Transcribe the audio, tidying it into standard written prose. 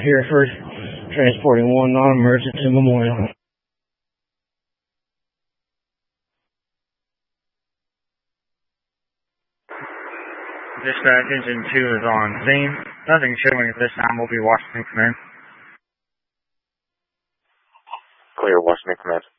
here first, transporting one non-emergent to Memorial. Dispatch, engine 2 is on scene. Nothing showing at this time. Will be Washington Command. Clear, Washington Command.